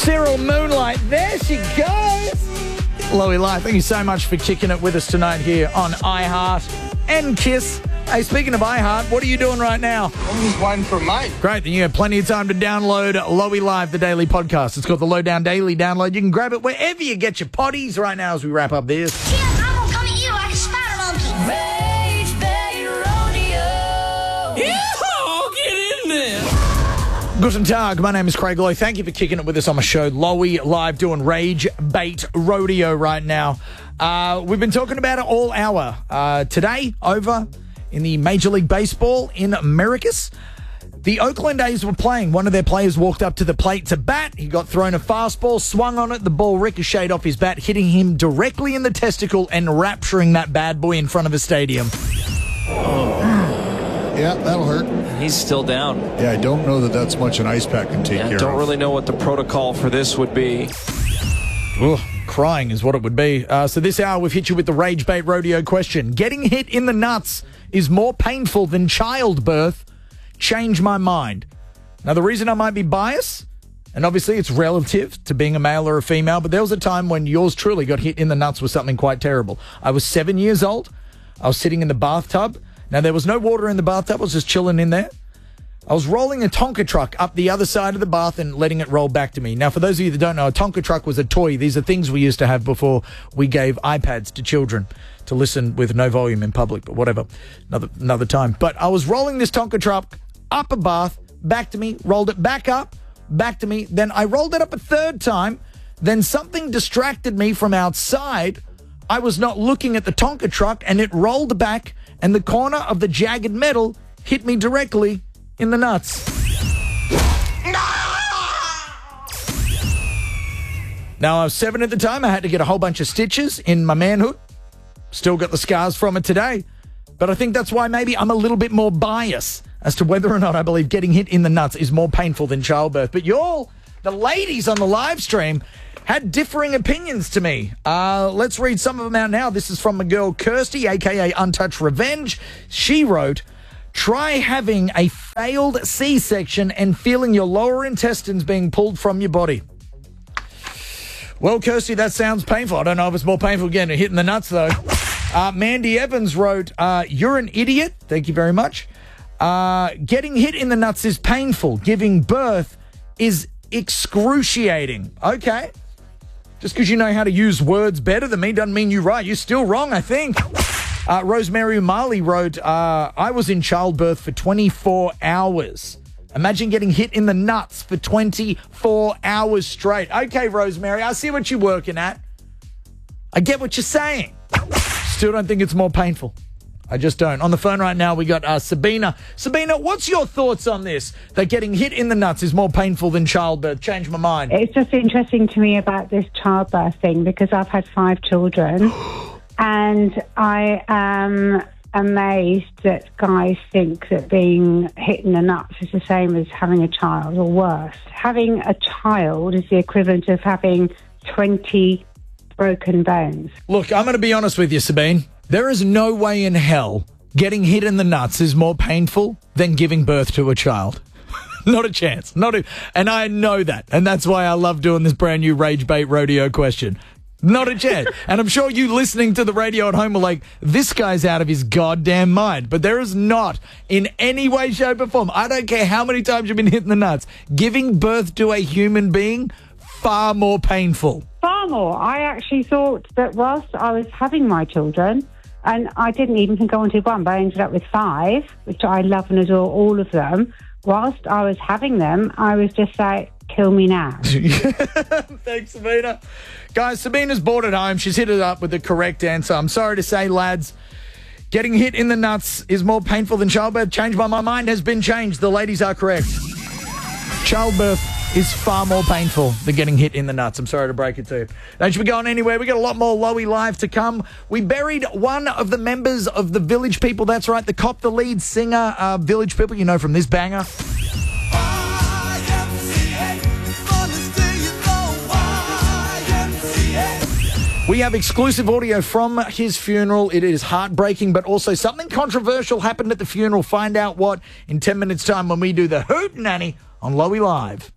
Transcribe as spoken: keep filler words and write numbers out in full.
Cyril Moonlight, there she goes. Lowy Live, thank you so much for kicking it with us tonight here on iHeart and Kiss. Hey, speaking of iHeart, what are you doing right now? I'm just waiting for a mate. Great, then you have plenty of time to download Lowy Live, the daily podcast. It's called the Lowdown Daily Download. You can grab it wherever you get your potties right now as we wrap up this. Tim, I'm gonna come at you like a spider monkey. Rage Bay Rodeo. Yeehaw, get in there. Guten Tag, my name is Craig Lowe. Thank you for kicking it with us on my show, Lowy Live, doing Rage Bait Rodeo right now. Uh, we've been talking about it all hour. Uh, today, over in the Major League Baseball in Americas, the Oakland A's were playing. One of their players walked up to the plate to bat. He got thrown a fastball, swung on it. The ball ricocheted off his bat, hitting him directly in the testicle and rapturing that bad boy in front of a stadium. Yeah, that'll hurt. He's still down. Yeah, I don't know that that's much an ice pack can take Yeah, care don't of. really know what the protocol for this would be. Ugh, crying is what it would be. Uh, so this hour, we've hit you with the Rage Bait Rodeo question. Getting hit in the nuts is more painful than childbirth. Change my mind. Now, the reason I might be biased, and obviously it's relative to being a male or a female, but there was a time when yours truly got hit in the nuts with something quite terrible. I was seven years old. I was sitting in the bathtub. Now, there was no water in the bathtub. I was just chilling in there. I was rolling a Tonka truck up the other side of the bath and letting it roll back to me. Now, for those of you that don't know, a Tonka truck was a toy. These are things we used to have before we gave iPads to children to listen with no volume in public, but whatever, another another time. But I was rolling this Tonka truck up a bath, back to me, rolled it back up, back to me. Then I rolled it up a third time. Then something distracted me from outside. I was not looking at the Tonka truck, and it rolled back, and the corner of the jagged metal hit me directly in the nuts. Now, I was seven at the time. I had to get a whole bunch of stitches in my manhood. Still got the scars from it today. But I think that's why maybe I'm a little bit more biased as to whether or not I believe getting hit in the nuts is more painful than childbirth. But y'all, the ladies on the live stream, had differing opinions to me. Uh, let's read some of them out now. This is from my girl Kirsty, a k a. Untouched Revenge. She wrote, try having a failed C-section and feeling your lower intestines being pulled from your body. Well, Kirsty, that sounds painful. I don't know if it's more painful getting hit in the nuts, though. Uh, Mandy Evans wrote, uh, you're an idiot. Thank you very much. Uh, getting hit in the nuts is painful. Giving birth is excruciating. Okay. Just because you know how to use words better than me doesn't mean you're right. You're still wrong, I think. Uh, Rosemary Umali wrote, uh, I was in childbirth for twenty-four hours. Imagine getting hit in the nuts for twenty-four hours straight. Okay, Rosemary, I see what you're working at. I get what you're saying. Still don't think it's more painful. I just don't. On the phone right now, we got uh, Sabina. Sabina, what's your thoughts on this? That getting hit in the nuts is more painful than childbirth. Change my mind. It's just interesting to me about this childbirth thing because I've had five children and I am amazed that guys think that being hit in the nuts is the same as having a child or worse. Having a child is the equivalent of having twenty broken bones. Look, I'm going to be honest with you, Sabine. There is no way in hell getting hit in the nuts is more painful than giving birth to a child. Not a chance. Not a, and I know that. And that's why I love doing this brand new Rage Bait Rodeo question. Not a chance. And I'm sure you listening to the radio at home are like, this guy's out of his goddamn mind. But there is not in any way, shape, or form. I don't care how many times you've been hit in the nuts. Giving birth to a human being, far more painful. Far more. I actually thought that whilst I was having my children, and I didn't even think I wanted one, but I ended up with five, which I love and adore all of them. Whilst I was having them, I was just like, kill me now. Thanks, Sabina. Guys, Sabina's bored at home. She's hit it up with the correct answer. I'm sorry to say, lads, getting hit in the nuts is more painful than childbirth. Change by my mind has been changed. The ladies are correct. Childbirth is far more painful than getting hit in the nuts. I'm sorry to break it to you. Don't you be going anywhere. We got a lot more Lowy Live to come. We buried one of the members of the Village People. That's right, the Cop the Lead singer, uh, Village People, you know from this banger. We have exclusive audio from his funeral. It is heartbreaking, but also something controversial happened at the funeral. Find out what in ten minutes' time when we do the Hootenanny on Lowy Live.